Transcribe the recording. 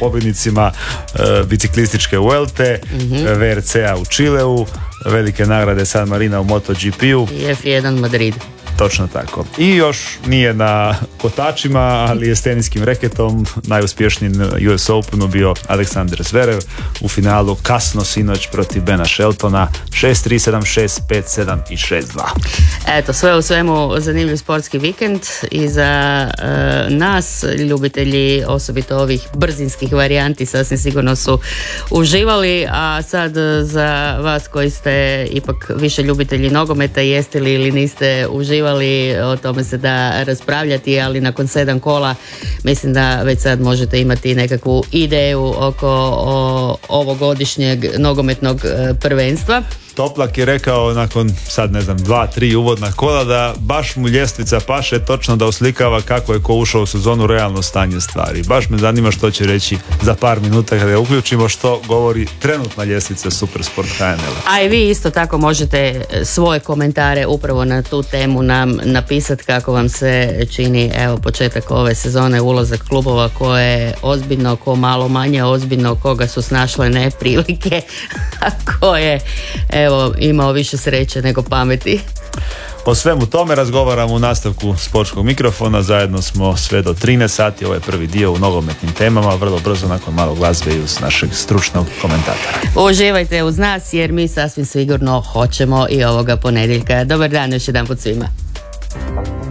pobjednicima biciklističke Vuelte, VRC-a u Čileu, velike nagrade San Marina u MotoGP-u i F1 Madrid. Točno tako. I još nije na kotačima, ali je s teniskim reketom najuspješniji US Openu bio Aleksandar Zverev u finalu kasno sinoć protiv Bena Sheltona 6-3, 7-6, 5-7 i 6-2. Eto, sve u svemu zanimljiv sportski vikend i za nas, ljubitelji osobito ovih brzinskih varijanti, sasvim sigurno su uživali, a sad za vas koji ste ipak više ljubitelji nogometa, jeste li ili niste uživali, o tome se da raspravljati, ali nakon 7 kola mislim da već sad možete imati nekakvu ideju oko ovogodišnjeg nogometnog prvenstva. Toplak je rekao nakon sad 2-3 uvodna kola da baš mu ljestvica paše točno da oslikava kako je ko ušao u sezonu realno stanje stvari. Baš me zanima što će reći za par minuta kada uključimo što govori trenutna ljestvica Supersport HNL-a. A i vi isto tako možete svoje komentare upravo na tu temu nam napisati kako vam se čini početak ove sezone, ulazak klubova, ko je ozbiljno, ko malo manje ozbiljno, koga su snašle neprilike, a ko je imao više sreće nego pameti. O svemu tome razgovaramo u nastavku sportskog mikrofona. Zajedno smo sve do 13 sati. Ovo je prvi dio u nogometnim temama. Vrlo brzo nakon malo glazbe i uz našeg stručnog komentatora. Uživajte uz nas jer mi sasvim sigurno hoćemo i ovoga ponedjeljka. Dobar dan još jedanput svima.